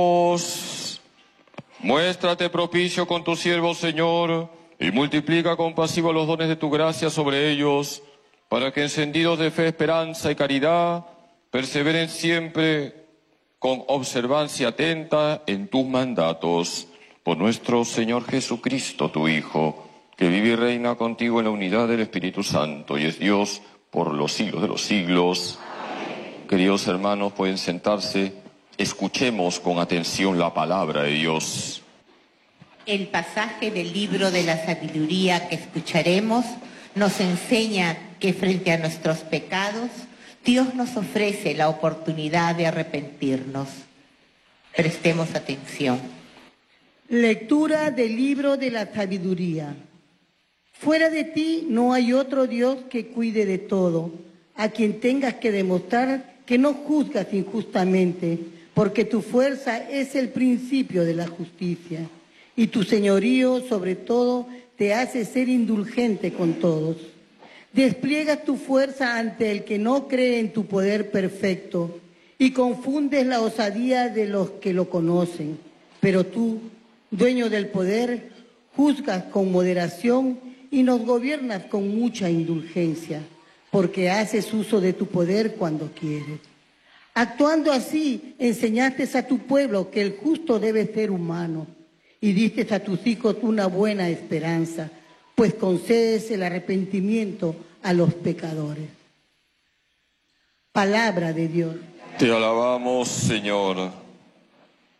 Muéstrate propicio con tu siervo, Señor, y multiplica compasivo los dones de tu gracia sobre ellos, para que encendidos de fe, esperanza y caridad, perseveren siempre con observancia atenta en tus mandatos. Por nuestro Señor Jesucristo, tu Hijo, que vive y reina contigo en la unidad del Espíritu Santo y es Dios por los siglos de los siglos. Amén. Queridos hermanos, pueden sentarse. Escuchemos con atención la palabra de Dios. El pasaje del libro de la sabiduría que escucharemos nos enseña que frente a nuestros pecados, Dios nos ofrece la oportunidad de arrepentirnos. Prestemos atención. Lectura del libro de la sabiduría. Fuera de ti no hay otro Dios que cuide de todo, a quien tengas que demostrar que no juzgas injustamente, porque tu fuerza es el principio de la justicia, y tu señorío, sobre todo, te hace ser indulgente con todos. Despliegas tu fuerza ante el que no cree en tu poder perfecto, y confundes la osadía de los que lo conocen. Pero tú, dueño del poder, juzgas con moderación y nos gobiernas con mucha indulgencia, porque haces uso de tu poder cuando quieres. Actuando así, enseñaste a tu pueblo que el justo debe ser humano y diste a tus hijos una buena esperanza, pues concedes el arrepentimiento a los pecadores. Palabra de Dios. Te alabamos, Señor.